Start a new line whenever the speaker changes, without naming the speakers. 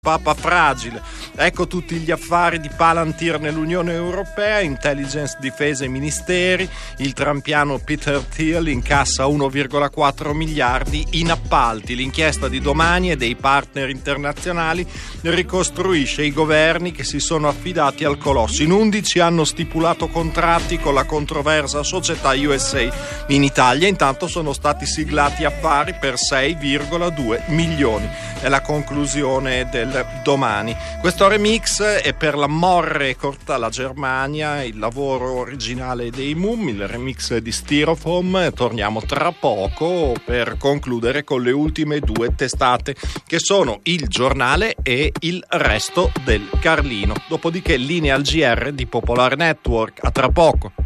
Papa fragile. Ecco tutti gli affari di Palantir nell'Unione Europea, intelligence, difesa e ministeri. Il trampiano Peter Thiel incassa 1,4 miliardi in appalti. L'inchiesta di Domani e dei partner internazionali ricostruisce i governi che si sono affidati al colosso. In 11 hanno stipulato contratti con la controversa società USA. In Italia intanto sono stati siglati affari per 6,2 milioni. È la conclusione del Domani. Questo remix è per la Morre Corta, la Germania, il lavoro originale dei Mum, il remix di Styrofoam. Torniamo tra poco per concludere con le ultime due testate che sono Il Giornale e Il Resto del Carlino. Dopodiché linea al GR di Popolare Network. A tra poco.